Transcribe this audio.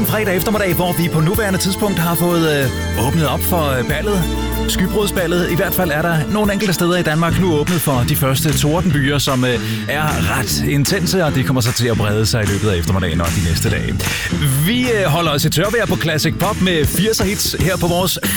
fredag eftermiddag, hvor vi på nuværende tidspunkt har fået åbnet op for ballet. Skybrudsballet. I hvert fald er der nogle enkelte steder i Danmark nu åbnet for de første tordenbyer, som er ret intense, og det kommer så til at brede sig i løbet af eftermiddagen og de næste dage. Vi holder os i tørvejr på Classic Pop med 80'er hits her på vores